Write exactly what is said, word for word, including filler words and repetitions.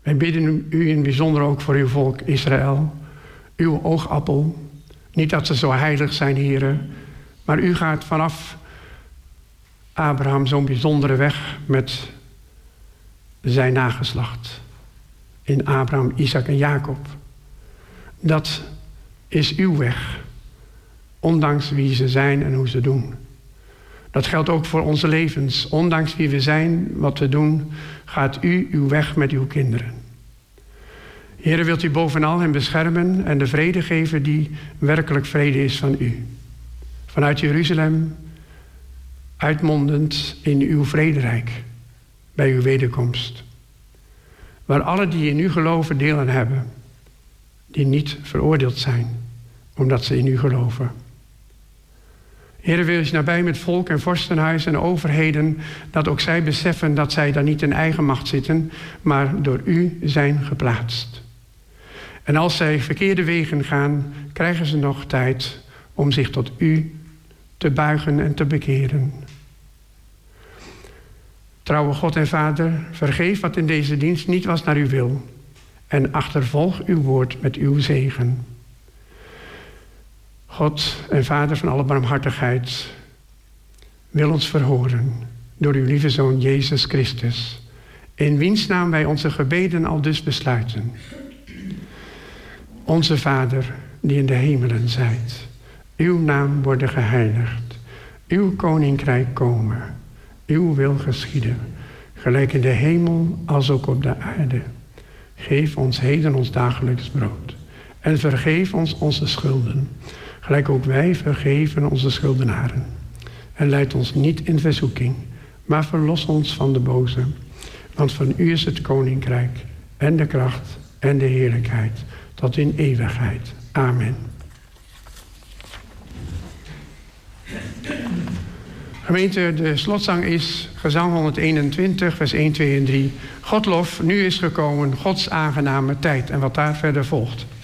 Wij bidden u in het bijzonder ook voor uw volk Israël, uw oogappel. Niet dat ze zo heilig zijn, heren, maar u gaat vanaf Abraham zo'n bijzondere weg met zijn nageslacht. In Abraham, Isaac en Jacob. Dat is uw weg, ondanks wie ze zijn en hoe ze doen. Dat geldt ook voor onze levens. Ondanks wie we zijn, wat we doen, gaat u uw weg met uw kinderen. Heere, wilt u bovenal hen beschermen en de vrede geven die werkelijk vrede is van u. Vanuit Jeruzalem, uitmondend in uw vrederijk, bij uw wederkomst. Waar alle die in u geloven deel aan hebben, die niet veroordeeld zijn, omdat ze in u geloven. Heere, wees nabij met volk en vorstenhuis en overheden, dat ook zij beseffen dat zij daar niet in eigen macht zitten, maar door u zijn geplaatst. En als zij verkeerde wegen gaan, krijgen ze nog tijd om zich tot u te buigen en te bekeren. Trouwe God en Vader, vergeef wat in deze dienst niet was naar uw wil en achtervolg uw woord met uw zegen. God en Vader van alle barmhartigheid, wil ons verhoren door uw lieve Zoon Jezus Christus, in wiens naam wij onze gebeden al dus besluiten. Onze Vader, die in de hemelen zijt, uw naam worden geheiligd, uw koninkrijk komen, uw wil geschieden, gelijk in de hemel als ook op de aarde. Geef ons heden ons dagelijks brood en vergeef ons onze schulden, gelijk ook wij vergeven onze schuldenaren. En leid ons niet in verzoeking, maar verlos ons van de boze. Want van u is het koninkrijk en de kracht en de heerlijkheid tot in eeuwigheid. Amen. Gemeente, de slotzang is gezang honderdeenentwintig, vers één, twee en drie. God lof, nu is gekomen Gods aangename tijd. En wat daar verder volgt.